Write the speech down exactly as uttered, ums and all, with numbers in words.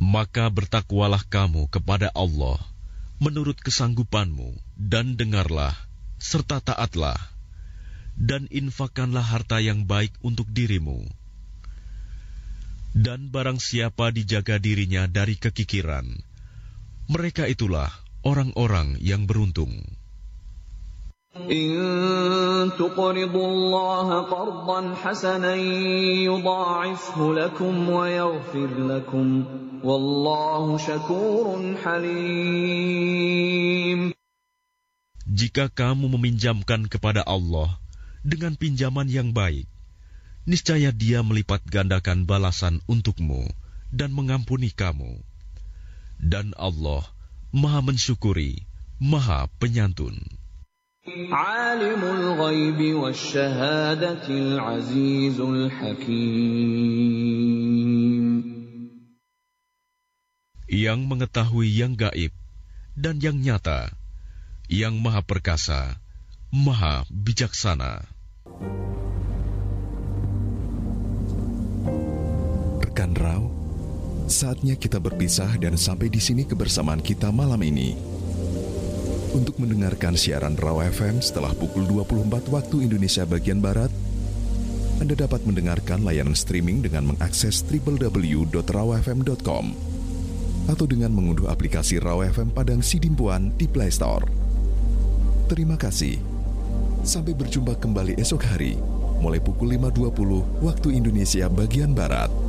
Maka bertakwalah kamu kepada Allah menurut kesanggupanmu, dan dengarlah, serta taatlah, dan infakkanlah harta yang baik untuk dirimu. Dan barang siapa dijaga dirinya dari kekikiran, mereka itulah orang-orang yang beruntung. إن تقرضوا الله قرضا حسنا يضاعفه لكم ويغفر لكم والله شكور حليم. Jika kamu meminjamkan kepada Allah dengan pinjaman yang baik, niscaya Dia melipat gandakan balasan untukmu dan mengampuni kamu. Dan Allah Maha mensyukuri, Maha penyantun. Alimul ghaibi wasyahadatil azizul hakim. Yang mengetahui yang gaib dan yang nyata, yang Maha perkasa, Maha bijaksana. Rekan Rau, saatnya kita berpisah dan sampai di sini kebersamaan kita malam ini. Untuk mendengarkan siaran Raw F M setelah pukul dua puluh empat waktu Indonesia bagian Barat, Anda dapat mendengarkan layanan streaming dengan mengakses w w w dot raw f m dot com atau dengan mengunduh aplikasi Raw F M Padang Sidimpuan di Play Store. Terima kasih. Sampai berjumpa kembali esok hari, mulai pukul lima dua puluh waktu Indonesia bagian Barat.